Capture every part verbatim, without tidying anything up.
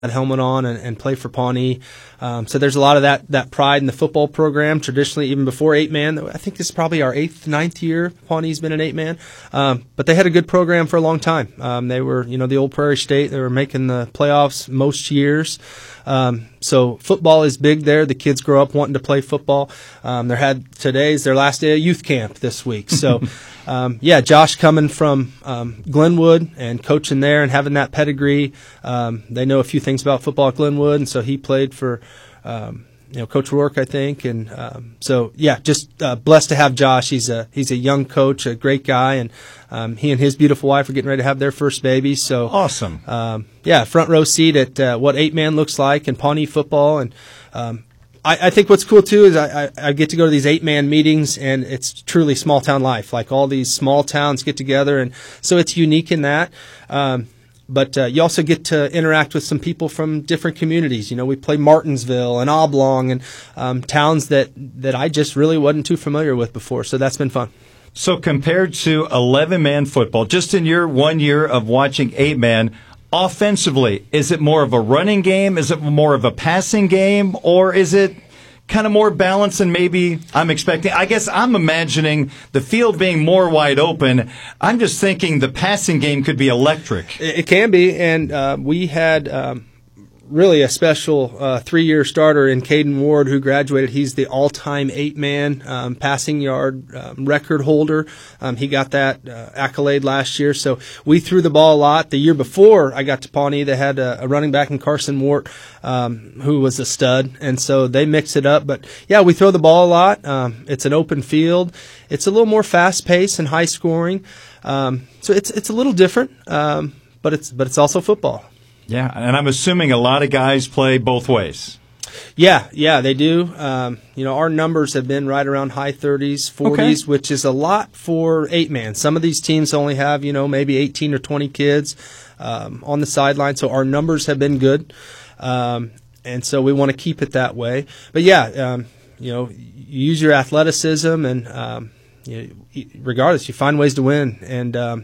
that helmet on and, and play for Pawnee. Um, so there's a lot of that that pride in the football program. Traditionally, even before eight man, I think this is probably our eighth, ninth year Pawnee's been an eight man. Um, but they had a good program for a long time. Um, they were, you know, the old Prairie State. They were making the playoffs most years. Um, so football is big there. The kids grow up wanting to play football. Um, they had today's their last day of youth camp this week. So, um, yeah, Josh coming from um, Glenwood and coaching there and having that pedigree. Um, they know a few things about football at Glenwood, and so he played for um, you know Coach Rourke, I think. And um, so, yeah, just uh, blessed to have Josh. He's a he's a young coach, a great guy, and um, he and his beautiful wife are getting ready to have their first baby. So awesome. Um, yeah, front row seat at uh, what eight man looks like in Pawnee football. And um, I, I think what's cool too is I, I, I get to go to these eight man meetings, and it's truly small town life. Like all these small towns get together, and so it's unique in that. Um, But uh, you also get to interact with some people from different communities. You know, we play Martinsville and Oblong and um, towns that, that I just really wasn't too familiar with before. So that's been fun. So compared to eleven man football, just in your one year of watching eight man, offensively, is it more of a running game? Is it more of a passing game? Or is it kind of more balanced than maybe I'm expecting? I guess I'm imagining the field being more wide open. I'm just thinking the passing game could be electric. It can be, and uh, we had um, really a special uh, three-year starter in Caden Ward who graduated. He's the all-time eight-man um, passing yard um, record holder. Um, he got that uh, accolade last year. So we threw the ball a lot. The year before I got to Pawnee, they had a, a running back in Carson Wart um, who was a stud, and so they mix it up. But, yeah, we throw the ball a lot. Um, it's an open field. It's a little more fast-paced and high-scoring. Um, so it's it's a little different, um, but it's but it's also football. Yeah, and I'm assuming a lot of guys play both ways. Yeah, yeah, they do. Um, you know, our numbers have been right around high thirties, forties, okay, which is a lot for eight-man. Some of these teams only have, you know, maybe eighteen or twenty kids um, on the sideline, so our numbers have been good. Um, and so we want to keep it that way. But, yeah, um, you know, you use your athleticism, and um, you know, regardless, you find ways to win. And um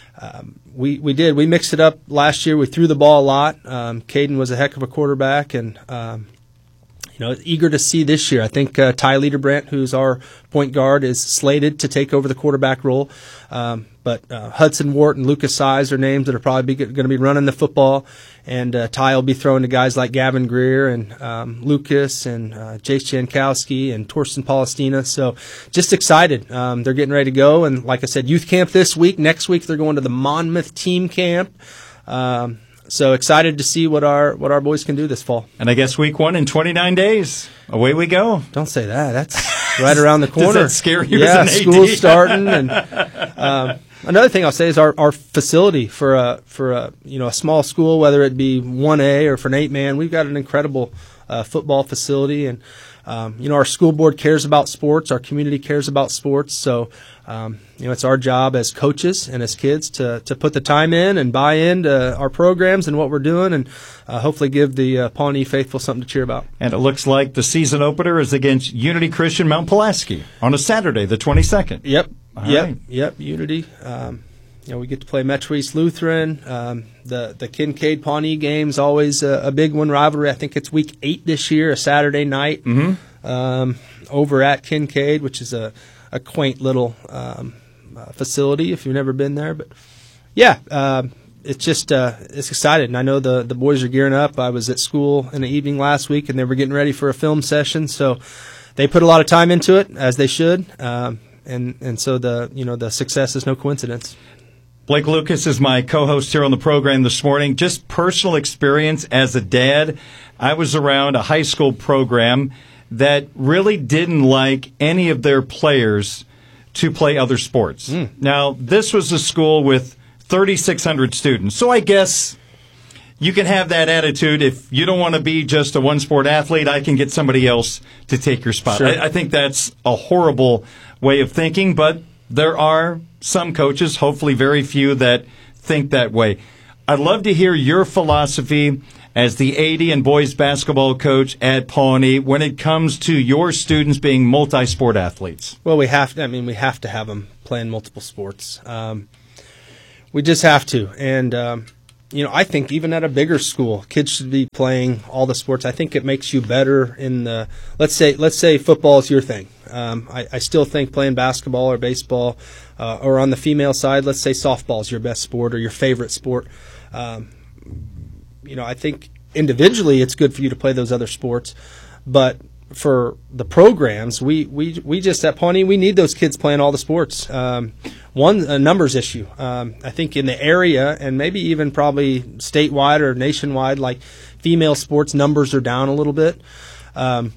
Um, we, we did. We mixed it up last year. We threw the ball a lot. Um, Caden was a heck of a quarterback, and um, you know, eager to see this year. I think uh, Ty Liederbrandt, who's our point guard, is slated to take over the quarterback role. Um, but uh, Hudson Wart and Lucas Size are names that are probably going to be running the football, and uh, Ty will be throwing to guys like Gavin Greer and um, Lucas and uh, Jace Jankowski and Torsten Palestina. So just excited. Um, they're getting ready to go, and like I said, youth camp this week. Next week they're going to the Monmouth team camp. Um, So excited to see what our what our boys can do this fall. And I guess week one in twenty-nine days. Away we go. Don't say that. That's right around the corner. Does that scare you yeah, as an A D? School's starting. And um, another thing I'll say is our, our facility for a for a you know a small school, whether it be one A or for an eight man, we've got an incredible uh, football facility, and um, you know our school board cares about sports. Our community cares about sports. So. Um, you know, it's our job as coaches and as kids to to put the time in and buy into our programs and what we're doing, and uh, hopefully give the uh, Pawnee faithful something to cheer about. And it looks like the season opener is against Unity Christian Mount Pulaski on a Saturday, the twenty-second. Yep, All yep, right. yep. Unity. Um, you know, we get to play Metro East Lutheran. Um, the the Kincaid Pawnee game's always a, a big one, rivalry. I think it's week eight this year, a Saturday night, mm-hmm. um, over at Kincaid, which is a a quaint little um, uh, facility if you've never been there. But, yeah, uh, it's just uh, it's exciting. And I know the, the boys are gearing up. I was at school in the evening last week, and they were getting ready for a film session. So they put a lot of time into it, as they should. Um, and, and so the you know the success is no coincidence. Blake Lucas is my co-host here on the program this morning. Just personal experience as a dad. I was around a high school program that really didn't like any of their players to play other sports. Mm. Now, this was a school with thirty-six hundred students, so I guess you can have that attitude. If you don't want to be just a one-sport athlete, I can get somebody else to take your spot. Sure. I, I think that's a horrible way of thinking, but there are some coaches, hopefully very few, that think that way. I'd love to hear your philosophy as the A D and boys basketball coach at Pawnee when it comes to your students being multi-sport athletes. Well, we have to. I mean, we have to have them playing multiple sports. Um, we just have to. And um, you know, I think even at a bigger school, kids should be playing all the sports. I think it makes you better in the, let's say, let's say football is your thing. Um, I, I still think playing basketball or baseball, uh, or on the female side, let's say softball is your best sport or your favorite sport. Um, you know, I think individually it's good for you to play those other sports, but for the programs, we, we, we just at Pawnee, we need those kids playing all the sports. Um, one, a numbers issue. Um, I think in the area and maybe even probably statewide or nationwide, like female sports numbers are down a little bit. Um,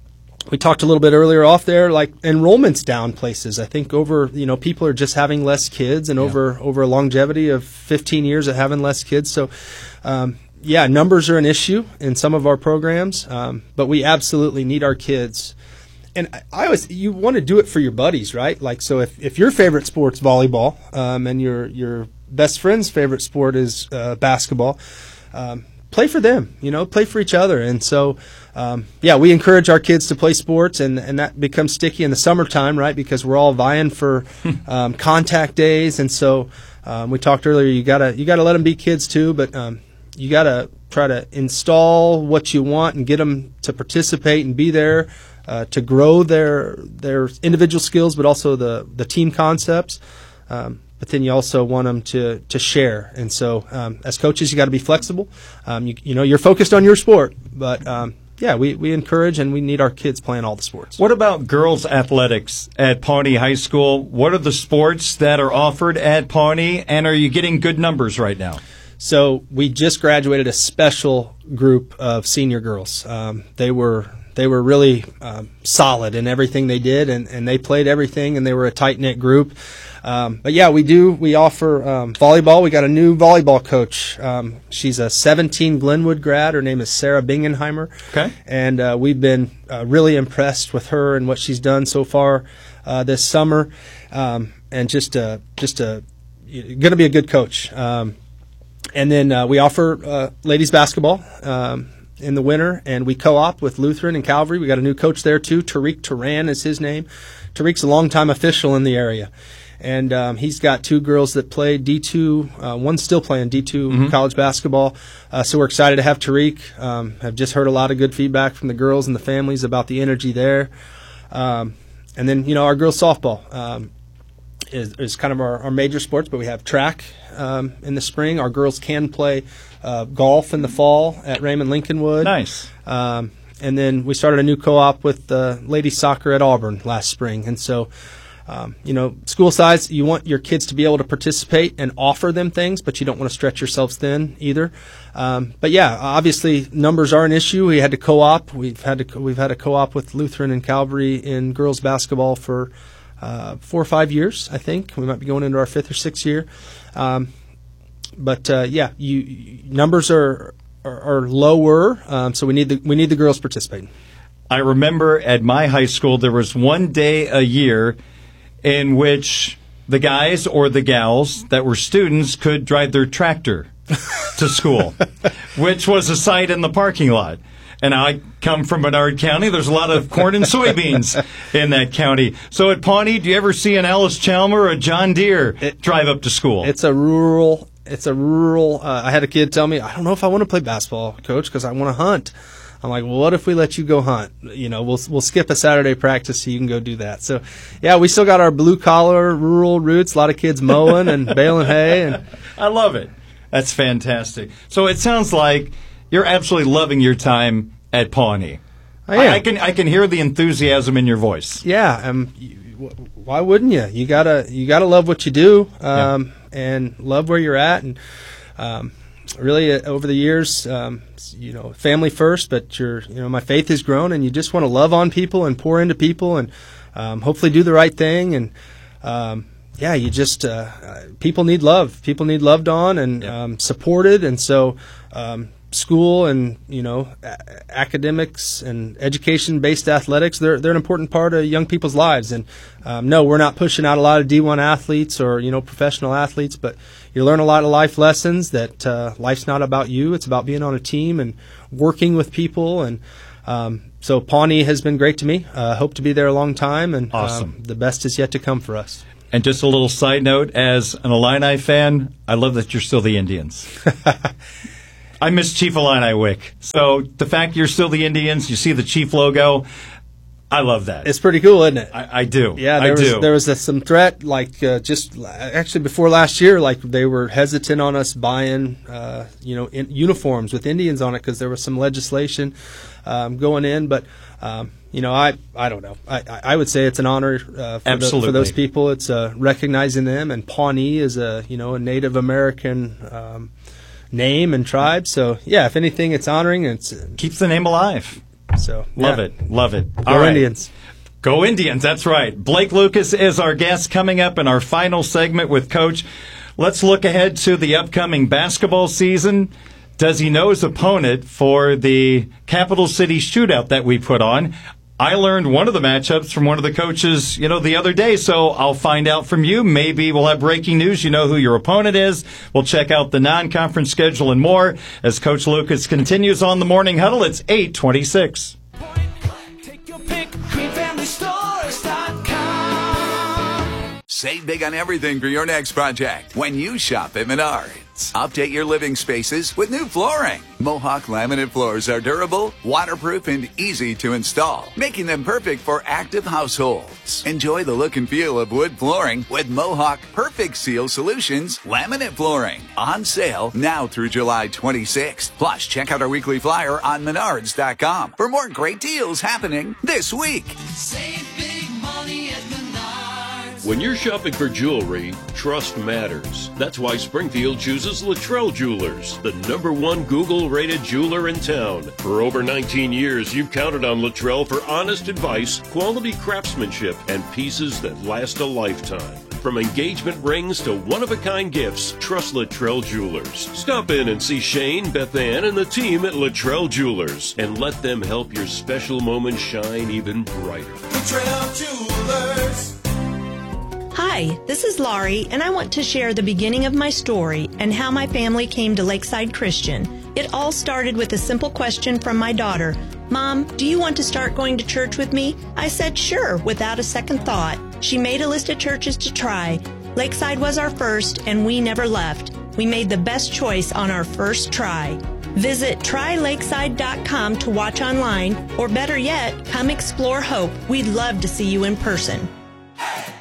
we talked a little bit earlier off there, like enrollment's down places. I think over, you know, people are just having less kids and yeah. over, over a longevity of fifteen years of having less kids. So, um, yeah, numbers are an issue in some of our programs, um, but we absolutely need our kids. And I, I always, you want to do it for your buddies, right? Like, so if, if your favorite sport's volleyball, um, and your your best friend's favorite sport is uh, basketball, um, play for them, you know, play for each other. And so, um, yeah, we encourage our kids to play sports, and, and that becomes sticky in the summertime, right? Because we're all vying for um, contact days. And so um, we talked earlier, you gotta you gotta let them be kids too, but um, you got to try to install what you want and get them to participate and be there uh, to grow their their individual skills, but also the, the team concepts. Um, but then you also want them to, to share. And so um, as coaches, you got to be flexible. Um, you, you know, you're focused on your sport, but um, yeah, we, we encourage and we need our kids playing all the sports. What about girls athletics at Pawnee High School? What are the sports that are offered at Pawnee, and are you getting good numbers right now? So we just graduated a special group of senior girls. Um, they were they were really um, solid in everything they did, and, and they played everything, and they were a tight-knit group. Um, but, yeah, we do. We offer um, volleyball. We got a new volleyball coach. Um, she's a seventeen Glenwood grad. Her name is Sarah Bingenheimer. Okay. And uh, we've been uh, really impressed with her and what she's done so far uh, this summer. Um, and just, uh, just a, going to be a good coach. Um And then uh, we offer uh, ladies basketball um, in the winter, and we co-op with Lutheran and Calvary. We got a new coach there too. Tariq Turan is his name. Tariq's a longtime official in the area, and um, he's got two girls that play D two. Uh, one's still playing D two mm-hmm. college basketball. Uh, so we're excited to have Tariq. Um, I've just heard a lot of good feedback from the girls and the families about the energy there. Um, and then you know our girls softball. Um, Is, is kind of our, our major sports, but we have track um, in the spring. Our girls can play uh, golf in the fall at Raymond Lincolnwood. Nice. Um, and then we started a new co-op with uh, ladies soccer at Auburn last spring. And so, um, you know, school size, you want your kids to be able to participate and offer them things, but you don't want to stretch yourselves thin either. Um, but yeah, obviously numbers are an issue. We had to co-op. We've had to we've had a co-op with Lutheran and Calvary in girls basketball for Uh, four or five years, I think. We might be going into our fifth or sixth year. Um, but uh, yeah, you, you numbers are are, are lower, um, so we need the we need the girls participating. I remember at my high school there was one day a year in which the guys or the gals that were students could drive their tractor to school, which was a sight in the parking lot. And I come from Menard County. There's a lot of corn and soybeans in that county. So at Pawnee, do you ever see an Alice Chalmer or a John Deere it, drive up to school? It's a rural. It's a rural. Uh, I had a kid tell me, I don't know if I want to play basketball, coach, because I want to hunt. I'm like, well, what if we let you go hunt? You know, we'll we'll skip a Saturday practice so you can go do that. So, yeah, we still got our blue collar rural roots. A lot of kids mowing and baling hay. And I love it. That's fantastic. So it sounds like you're absolutely loving your time at Pawnee. I am. I, I can I can hear the enthusiasm in your voice. Yeah, um, you, why wouldn't you? You gotta you gotta love what you do, um, yeah. and love where you're at, and um, really uh, over the years, um, you know, family first. But your you know my faith has grown, and you just want to love on people and pour into people, and um, hopefully do the right thing, and um, yeah, you just uh, people need love. People need loved on and yeah. um, supported, and so. Um, School and you know a- academics and education-based athletics, they're they're an important part of young people's lives. And um, no, we're not pushing out a lot of D one athletes or you know professional athletes, but you learn a lot of life lessons that uh, life's not about you; it's about being on a team and working with people. And um, so Pawnee has been great to me. I uh, hope to be there a long time, and awesome. um, the best is yet to come for us. And just a little side note, as an Illini fan, I love that you're still the Indians. I miss Chief Illini Wick. So the fact you're still the Indians, you see the Chief logo, I love that. It's pretty cool, isn't it? I, I do. Yeah, there I was, do. There was a, some threat, like uh, just actually before last year, like they were hesitant on us buying, uh, you know, in, uniforms with Indians on it because there was some legislation um, going in. But um, you know, I I don't know. I, I would say it's an honor uh, for, the, for those people. It's uh, recognizing them, and Pawnee is a you know a Native American um, name and tribe. So yeah, if anything, it's honoring. And it's keeps the name alive. So love yeah. it, love it. Go All right. Indians. Go Indians, that's right. Blake Lucas is our guest coming up in our final segment with Coach. Let's look ahead to the upcoming basketball season. Does he know his opponent for the Capital City Shootout that we put on? I learned one of the matchups from one of the coaches, you know, the other day, so I'll find out from you. Maybe we'll have breaking news. You know who your opponent is. We'll check out the non-conference schedule and more as Coach Lucas continues on the Morning Huddle. It's eight twenty-six. Take your pick, green family stores dot com. Save big on everything for your next project when you shop at Menards. Update your living spaces with new flooring. Mohawk laminate floors are durable, waterproof, and easy to install, making them perfect for active households. Enjoy the look and feel of wood flooring with Mohawk Perfect Seal Solutions laminate flooring. On sale now through July twenty-sixth. Plus, check out our weekly flyer on Menards dot com for more great deals happening this week. Save big money at Menards. When you're shopping for jewelry, trust matters. That's why Springfield chooses Luttrell Jewelers, the number one Google-rated jeweler in town. For over nineteen years, you've counted on Luttrell for honest advice, quality craftsmanship, and pieces that last a lifetime. From engagement rings to one-of-a-kind gifts, trust Luttrell Jewelers. Stop in and see Shane, Beth Ann, and the team at Luttrell Jewelers, and let them help your special moments shine even brighter. Luttrell Jewelers. Hi, this is Laurie, and I want to share the beginning of my story and how my family came to Lakeside Christian. It all started with a simple question from my daughter. Mom, do you want to start going to church with me? I said sure, without a second thought. She made a list of churches to try. Lakeside was our first, and we never left. We made the best choice on our first try. Visit try lakeside dot com to watch online, or better yet, come explore Hope. We'd love to see you in person.